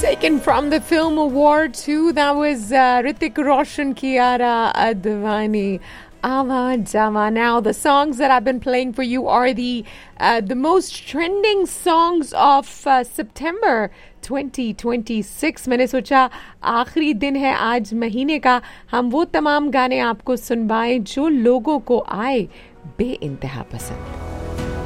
Taken from the film award too. That was Hrithik Roshan, Kiara Advani. Awa Jawa. Now, the songs that I've been playing for you are the most trending songs of September 2026. मैंने सोचा आखिरी दिन है आज महीने का, हम वो तमाम गाने आपको सुनवाएं जो लोगों को आए बेइंतहा पसंद.